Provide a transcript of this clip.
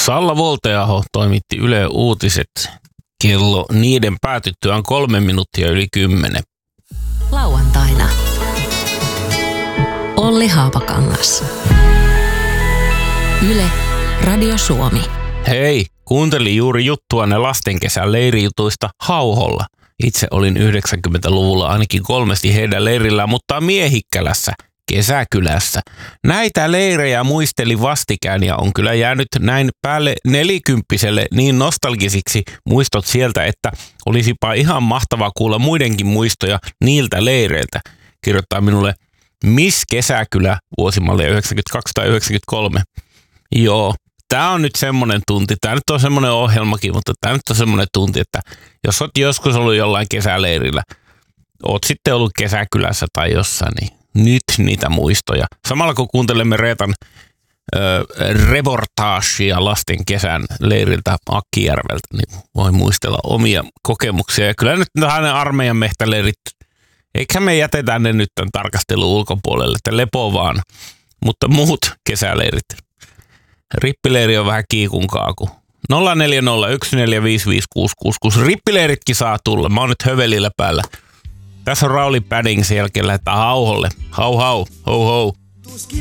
Salla Volteaho toimitti Yle Uutiset kello niiden päätyttyään 3 minuuttia yli 10. Lauantaina. Olli Haapakangas. Yle, Radio Suomi. Hei, kuuntelin juuri juttuanne lastenkesän leirijutuista Hauholla. Itse olin 90-luvulla ainakin 3 heidän leirillään, mutta Miehikkälässä, kesäkylässä. Näitä leirejä muistelin vastikään ja on kyllä jäänyt näin päälle 40-vuotiaalle niin nostalgisiksi muistot sieltä, että olisipa ihan mahtavaa kuulla muidenkin muistoja niiltä leireiltä. Kirjoittaa minulle Miss Kesäkylä vuosimallia 92 tai 93. Joo, tää on nyt semmonen tunti. Tää nyt on semmonen ohjelmakin, mutta tää nyt on semmonen tunti, että jos oot joskus ollut jollain kesäleirillä, oot sitten ollut Kesäkylässä tai jossain, niin nyt niitä muistoja. Samalla kun kuuntelemme Reetan reportaashia lasten kesän leiriltä Akkijärveltä, niin voi muistella omia kokemuksia. Ja kyllä nyt hänen armeijan mehtäleirit, eiköhän me jätetään ne nyt tämän tarkastelun ulkopuolelle, että lepo vaan. Mutta muut kesäleirit. Rippileiri on vähän kiikun kaaku. 0401455666. Rippileiritkin saa tulla. Mä oon nyt hövelillä päällä. Tässä on Rauli Padding, sen jälkeen lähdetään Hauholle. Hau hau, ho ho.